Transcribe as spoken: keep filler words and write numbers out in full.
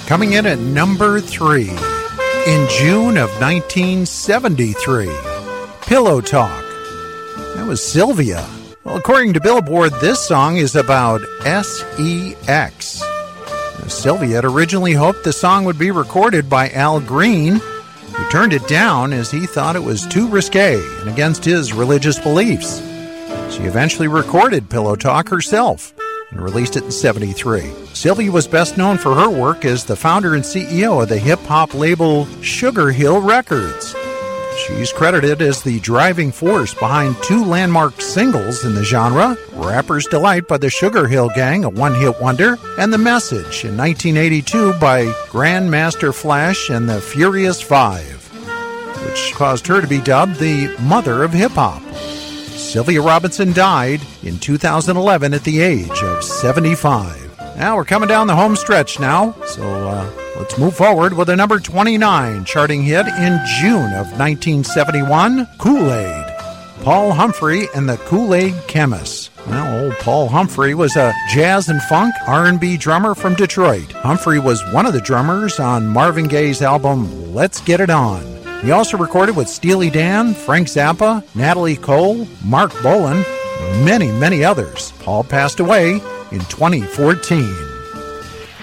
Coming in at number three, in June of nineteen seventy-three, Pillow Talk. That was Sylvia. Well, according to Billboard, this song is about S E X. Sylvia had originally hoped the song would be recorded by Al Green, who turned it down as he thought it was too risque and against his religious beliefs. She eventually recorded Pillow Talk herself and released it in seventy-three. Sylvia was best known for her work as the founder and C E O of the hip-hop label Sugar Hill Records. She's credited as the driving force behind two landmark singles in the genre, Rapper's Delight by the Sugar Hill Gang, a one-hit wonder, and The Message in nineteen eighty-two by Grandmaster Flash and the Furious Five, which caused her to be dubbed the mother of hip-hop. Sylvia Robinson died in two thousand eleven at the age of seventy-five. Now we're coming down the home stretch now, so uh, let's move forward with a number twenty-nine charting hit in June of nineteen seventy-one, Kool-Aid. Paul Humphrey and the Kool-Aid Chemists. Well, old Paul Humphrey was a jazz and funk R and B drummer from Detroit. Humphrey was one of the drummers on Marvin Gaye's album Let's Get It On. He also recorded with Steely Dan, Frank Zappa, Natalie Cole, Mark Bolan, and many, many others. Paul passed away in twenty fourteen.